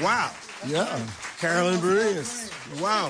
Wow. Yeah. Carolyn Berenice. Wow.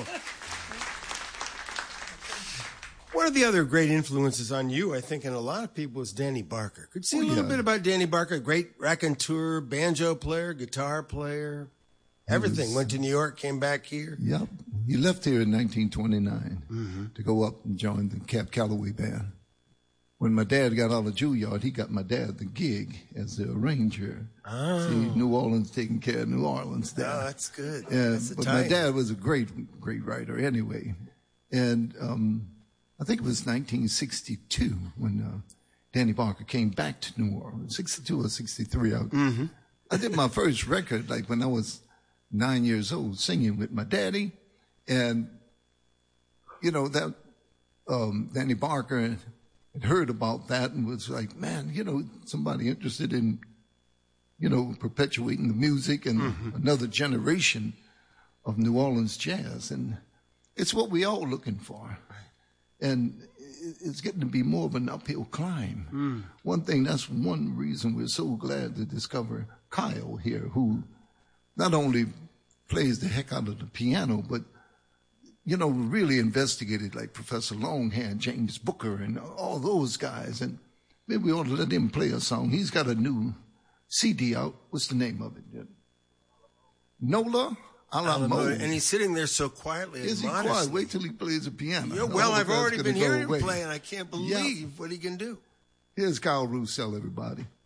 One of the other great influences on you, I think, and a lot of people, is Danny Barker. Could you say a little bit about Danny Barker? Great raconteur, banjo player, guitar player, everything. Went to New York, came back here. Yep. He left here in 1929 to go up and join the Cab Calloway band. When my dad got out of Juilliard, he got my dad the gig as the arranger. Oh. See, New Orleans taking care of New Orleans there. Oh, that's good. But my dad was a great writer anyway. And I think it was 1962 when Danny Barker came back to New Orleans, 62 or 63. I did my first record like when I was 9 years old, singing with my daddy. And, you know, that Danny Barker had heard about that and was like, man, you know, somebody interested in, you know, perpetuating the music and another generation of New Orleans jazz. And it's what we all looking for. And it's getting to be more of an uphill climb. That's one reason we're so glad to discover Kyle here, who not only plays the heck out of the piano, but, you know, really investigated like Professor Longhand, James Booker, and all those guys. And maybe we ought to let him play a song. He's got a new CD out. What's the name of it? Nola a la mode. And he's sitting there so quietly. Is he quiet? Wait till he plays the piano. Yeah, well, I've already been hearing him play, and I can't believe what he can do. Here's Kyle Roussel, everybody.